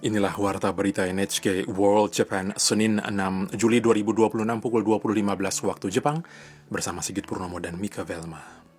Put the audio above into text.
Inilah Warta Berita NHK World Japan, Senin 6 Juli 2026 pukul 20.15 waktu Jepang, bersama Sigit Purnomo dan Mika Velma.